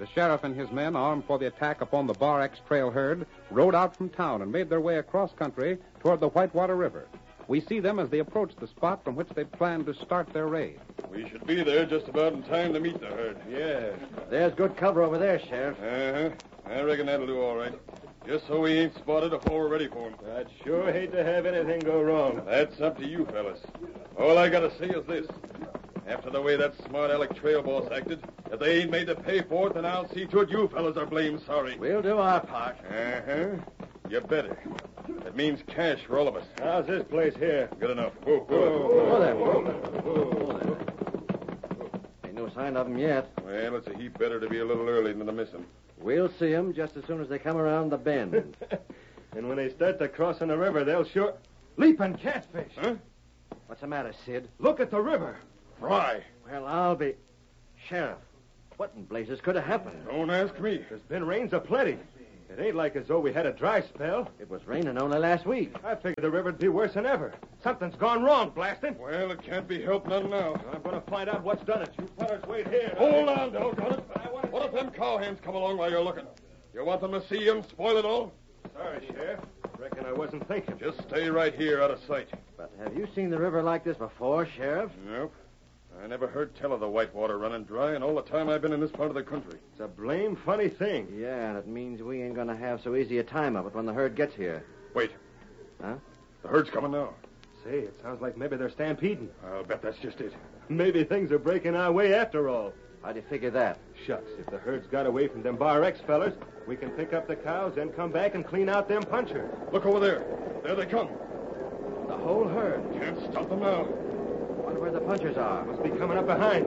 sheriff and his men, armed for the attack upon the Bar X trail herd, rode out from town and made their way across country toward the Whitewater River. We see them as they approach the spot from which they plan to start their raid. We should be there just about in time to meet the herd. Yeah. There's good cover over there, Sheriff. Uh-huh. I reckon that'll do all right. Just so we ain't spotted before we're ready for him. I'd sure hate to have anything go wrong. That's up to you, fellas. All I gotta say is this. After the way that smart aleck trail boss acted, if they ain't made to pay for it, then I'll see to it you fellas are blamed sorry. We'll do our part. Uh-huh. You better. That means cash for all of us. How's this place here? Good enough. Whoa, Whoa there, whoa. Ain't no sign of them yet. Well, it's a heap better to be a little early than to miss them. We'll see them just as soon as they come around the bend. And when they start to crossing the river, they'll sure... Leaping catfish. Huh? What's the matter, Sid? Look at the river. Fry. Well, I'll be... Sheriff, what in blazes could have happened? Don't ask me. There's been rains aplenty. It ain't like as though we had a dry spell. It was raining only last week. I figured the river'd be worse than ever. Something's gone wrong, blasted. Well, it can't be helped none now. I'm going to find out what's done it. You fellas wait here. Hold on, doggone it. What if them cowhands come along while you're looking? You want them to see you and spoil it all? Sorry, Sheriff. Reckon I wasn't thinking. Just stay right here out of sight. But have you seen the river like this before, Sheriff? Nope. I never heard tell of the Whitewater running dry in all the time I've been in this part of the country. It's a blame funny thing. Yeah, and it means we ain't gonna have so easy a time of it when the herd gets here. Wait. Huh? The herd's coming now. Say, it sounds like maybe they're stampeding. I'll bet that's just it. Maybe things are breaking our way after all. How'd you figure that? Shucks, if the herd's got away from them Bar X fellers, we can pick up the cows, then come back and clean out them punchers. Look over there. There they come. The whole herd. Can't stop them now. Wonder where the punchers are. Must be coming up behind.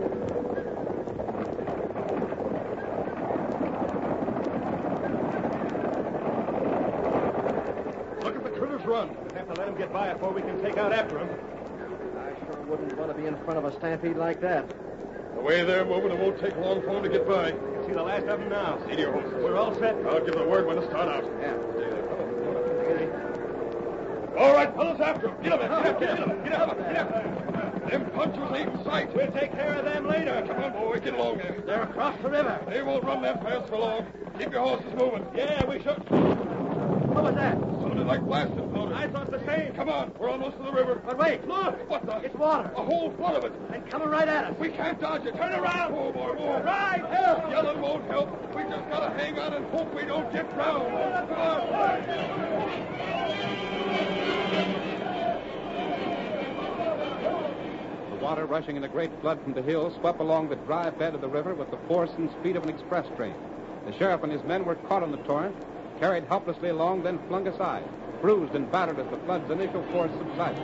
Look at the critters run. We'll have to let them get by before we can take out after them. I sure wouldn't want to be in front of a stampede like that. The way they're moving, it won't take long for them to get by. I can see the last of them now. See to your horses. We're all set. I'll give the word when to start out. Yeah. All right, fellas, after them. Get up. Them punchers ain't in sight. We'll take care of them later. Come on, boy, get along there. They're across the river. They won't run that fast for long. Keep your horses moving. Yeah, we should. What was that? Sounded like blasting powder. I thought the same. Come on, we're almost to the river. But wait, look. What the? It's water. A whole flood of it. And coming right at us. We can't dodge it. Turn around. Oh, boy, move. Right, help. Yelling won't help. We just gotta hang on and hope we don't get drowned. Come on. The water rushing in a great flood from the hills swept along the dry bed of the river with the force and speed of an express train. The sheriff and his men were caught in the torrent, carried helplessly along, then flung aside, bruised and battered as the flood's initial force subsided.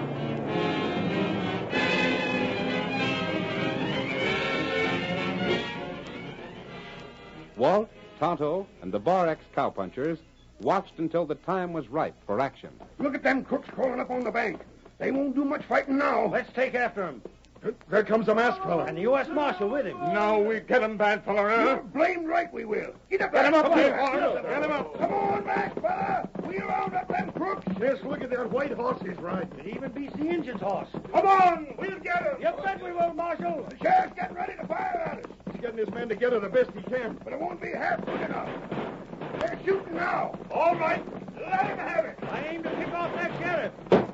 Walt, Tonto, and the Bar X cowpunchers watched until the time was ripe for action. Look at them crooks crawling up on the bank. They won't do much fighting now. Let's take after him. There comes the masked fella. And the U.S. Marshal with him. Now we get him, bad fella, You're blamed right we will. Get up Get there. him up Come there. on. Get him up. Come on, masked fella. We round up them crooks. Just look at that white horse he's riding. It even beats the Injun's horse. Come on. We'll get him. You bet we will, Marshal. The sheriff's getting ready to fire at us. He's getting his men together the best he can. But it won't be half good enough. They're shooting now. All right. Let him have it. I aim to pick off that sheriff.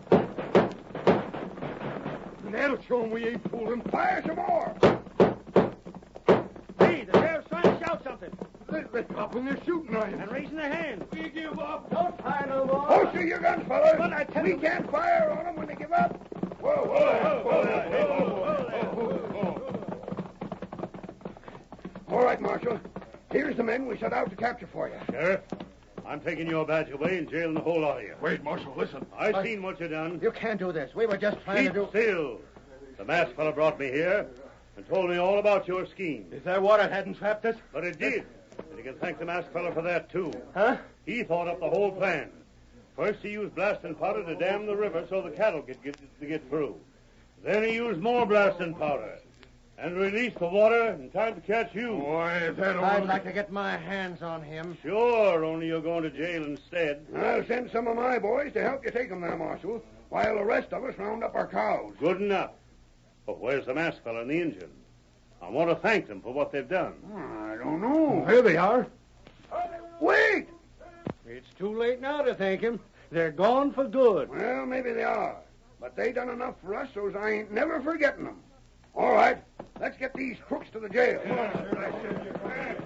That'll show him we ain't fooling. Fire some more. Hey, the sheriff's trying to shout something. They're popping their shooting irons. And raising their hands. We give up. Don't fire no more. Holster your guns, fellas. But I tell we you- can't fire on them when they give up. All right, Marshal. Here's the men we set out to capture for you. Sheriff, I'm taking your badge away and jailing the whole lot of you. Wait, Marshal, listen. I've seen what you done. You can't do this. We were just trying Keep still. The masked fella brought me here and told me all about your scheme. If that water hadn't trapped us. But it did. And you can thank the masked fella for that, too. Huh? He thought up the whole plan. First, he used blasting powder to dam the river so the cattle could get through. Then he used more blasting powder and released the water in time to catch you. Why, that I'd like to get my hands on him. Sure, only you're going to jail instead. I'll send some of my boys to help you take them there, Marshal, while the rest of us round up our cows. Good enough. But where's the masked fella and the Injun? I want to thank them for what they've done. I don't know. Here they are. Wait! It's too late now to thank him. They're gone for good. Well, maybe they are. But they done enough for us, so I ain't never forgetting them. All right, let's get these crooks to the jail.